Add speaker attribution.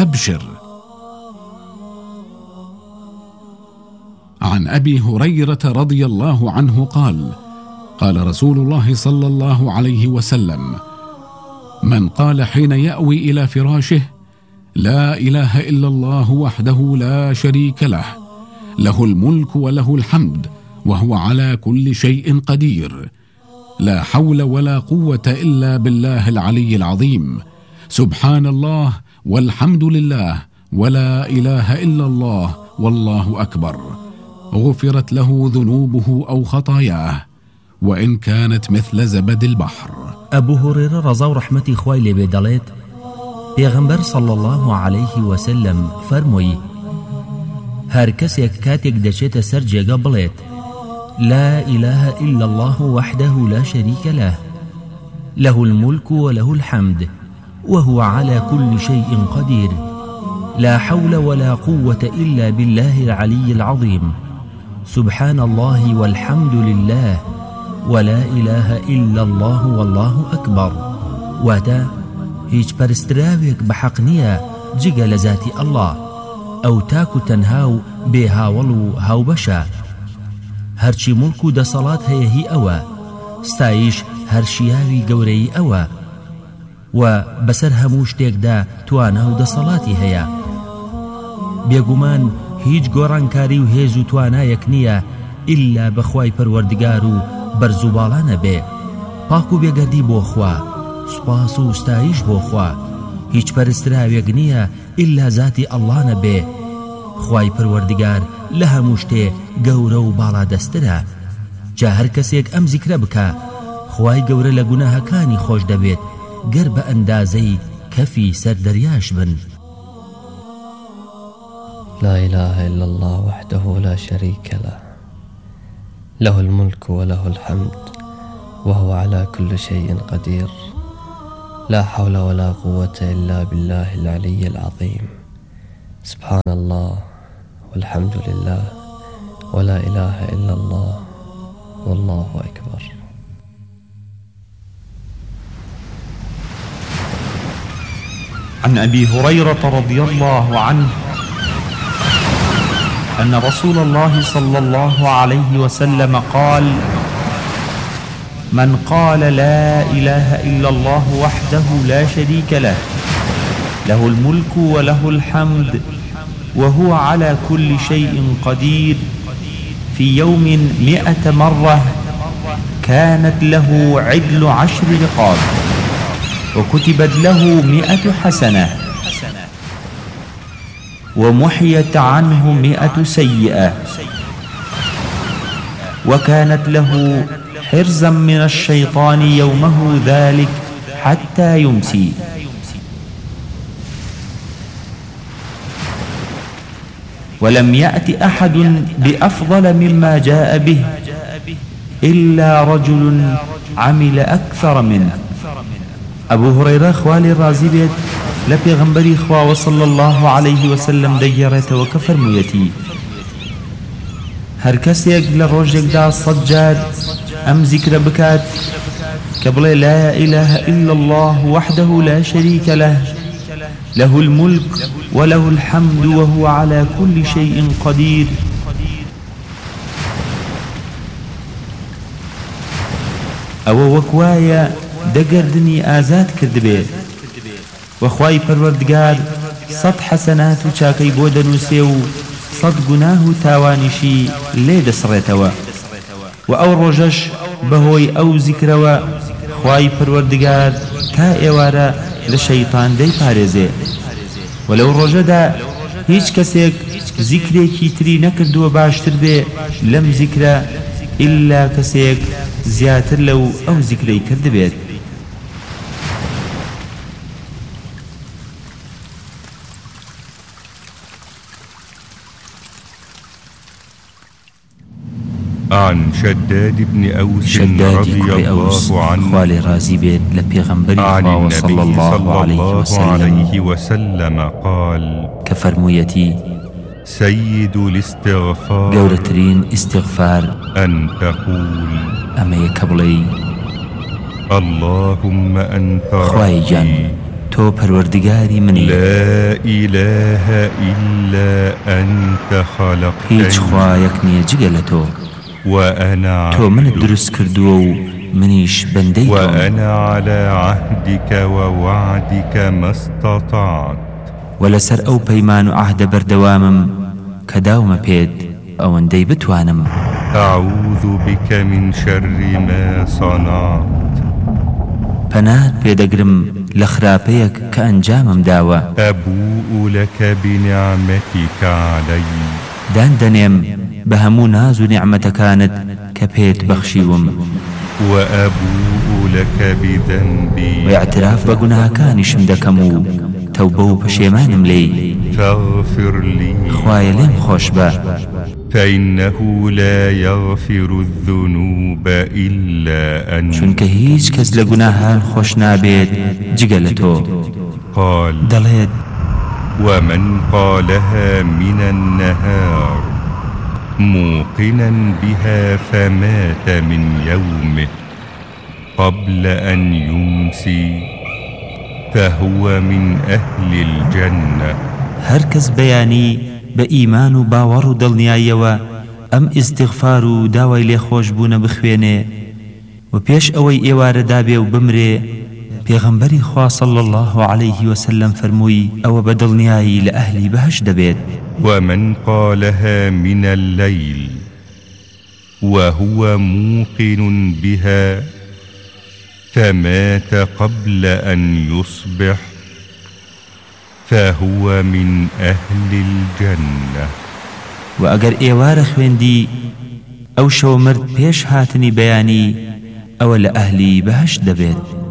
Speaker 1: أبشر. عن أبي هريرة رضي الله عنه قال: قال رسول الله صلى الله عليه وسلم: من قال حين يأوي إلى فراشه: لا إله إلا الله وحده لا شريك له، له الملك وله الحمد وهو على كل شيء قدير، لا حول ولا قوة إلا بالله العلي العظيم، سبحان الله والحمد لله ولا إله إلا الله والله أكبر، غفرت له ذنوبه أو خطاياه وإن كانت مثل زبد البحر.
Speaker 2: أبو هريرة رضا ورحمتي خوای لێ بێ دەڵێت: پێغەمبەر صلی الله عليه وسلم فەرمووی: هەر کەسێک کاتێک دەچێتە سەر جێگە بڵێت: لا إله إلا الله وحده لا شريك له، له الملك وله الحمد وهو على كل شيء قدير، لا حول ولا قوة إلا بالله العلي العظيم، سبحان الله والحمد لله ولا إله إلا الله والله أكبر. واتا هیچ پەرستراوێک بەحەق نییە جگە لە ذاتی ئەڵڵا، ئەو تاک و تەنها و بێهاوڵ و هاوبەشە. هەرچی مڵک و دەسەڵات هەیە هی ئەوە، ستایش هەرشیاوی گەورەی ئەوە، و بەسەر هەموو شتێکدا توانە و دەسەڵاتی هەیە. بێگومان هیچ گۆڕانکاری و هێز و توانایەک نییە ئیلا بەخوای پەروەردگار و بەرز و باڵانە بێ. پاک و بێگەردی بۆ خوا، سوپاس و ستایش بۆ خوا. هیچ پەرستراوێک نییە ئیلا ذاتی ئەڵڵانە بێ. خوای پەروەردگار لە هەموو شتێ گەورە و باڵا دەسترە. جا هەر کەسێک ئەم زیکرە بکە، خوای گەورە لە گوناهەکانی خۆش دەبێت گەر بە ئەندازەی کەفی سەر دەریاش بن.
Speaker 3: لا إله إلا الله وحده لا شريك له، له الملك وله الحمد وهو على كل شيء قدير، لا حول ولا قوة إلا بالله العلي العظيم، سبحان الله والحمد لله ولا إله إلا الله والله أكبر.
Speaker 4: عن أبي هريرة رضي الله عنه أن رسول الله صلى الله عليه وسلم قال: من قال لا إله إلا الله وحده لا شريك له، له الملك وله الحمد وهو على كل شيء قدير، في يوم 100 مرة، كانت له عدل 10 رقاب، وكتبت له 100 حسنة، ومحيت عنه 100 سيئة، وكانت له حرزا من الشيطان يومه ذلك حتى يمسي. ولم يأت أحد بأفضل مما جاء به إلا رجل عمل أكثر منه. أبو هريرة خوالي رازي بيت لبيغمبري خوا وصلى الله عليه وسلم ديرت وكفر ميتي هر کەسێک لە ڕۆژێکدا 100 جار ئەم زیکرە بکات کە بڵێ لا إله إلا الله وحده لا شريك له، له الملك وله الحمد وهو على كل شيء قدير، ئەوە وەکوایە دەگەردنی ئازاد کردبێ، وەخوای پەروەردگار 100 حەسەنات و چاکەی بۆ دەنووسێ و 100 گوناه و تاوانیشی لێ دەسڕێتەوە. و ئەو ڕۆژەش بەهۆی ئەو زیکرەوە خوای پەروەردگار تا ئێوارە لە شەیطان دەیپارێزێ. و لەو ڕۆژەدا هیچ کەسێک زیکرێکی تری نەکردووە باشتر بێ لەم زیکرە ئیلا کەسێک زیاتر لەو ئەو زیکرەی کردبێت.
Speaker 5: عن شداد بن أوس رضي الله عنه
Speaker 2: خوالي رازي بيت لبيغمبري
Speaker 5: عن
Speaker 2: صلى
Speaker 5: النبي
Speaker 2: الله عليه
Speaker 5: وسلم قال:
Speaker 2: كفرمويتي
Speaker 5: سيد الاستغفار
Speaker 2: قولترين استغفار
Speaker 5: أن تقول:
Speaker 2: أما يكبلي
Speaker 5: اللهم أنت
Speaker 2: خواي
Speaker 5: ربي
Speaker 2: جان
Speaker 4: تۆ پەروەردگاری منی
Speaker 5: لا إله إلا أنت
Speaker 4: هیچ
Speaker 5: خلقتني
Speaker 4: خوایەک نییە جگە لە تۆ
Speaker 5: وأنا
Speaker 4: تۆ منت
Speaker 5: عبدك
Speaker 4: دروست کردووە و منیش بەندەی تۆم
Speaker 5: وأنا على عهدك ووعدك ما استطعت
Speaker 4: ولەسەر ئەو پەیمان و عەهدە بەردەوامم کە داومە پێت ئەوەندەی بتوانم
Speaker 5: أعوذ بك من شر ما صنعت
Speaker 4: پەنات پێدەگرم لە خراپەیەک کە ئەنجامم داوە
Speaker 5: أبوء لك بنعمتك علي
Speaker 4: دادەنێم بە هەموو ناز و نیعمەتەکانت کە پێت بەخشیوم
Speaker 5: وأبوء لك بذنبي
Speaker 4: واعتراف بە گوناهەکانیشم دەکەم و تەوبە و پەشێمانم لێی
Speaker 5: فاغفر لي
Speaker 4: خوایە لێم خۆش بە
Speaker 5: فإنه لا يغفر الذنوب إلا أنت
Speaker 4: چونکە هیچ کەس لە گوناهان خۆش نابێت جگە لە تۆ
Speaker 5: قال
Speaker 4: دەڵێت
Speaker 5: ومن قالها من النهار موقنا بها فمات من يومه قبل أن يمسي فهو من أهل الجنة
Speaker 4: هەر کەس بەیانی بە ئیمان و باوەڕ و دڵنیاییەوە ئەم ئیستیغفار و داوای لێخۆشبوونە بخوێنێ و پێش ئەوەی ئێوارە دابێ و بمرێ پێغەمبەری خوا صلی الله عليه وسلم فەرمووی ئەوە بە دڵنیایی لە ئەهلی بەهەشت دەبێت
Speaker 5: ومن قالها من الليل وهو موقن بها فمات قبل أن يصبح فهو من أهل الجنة
Speaker 4: وأجر إيوار خويندي أو شو مرد بيش هاتني بياني أو لأهلي بهش دبيت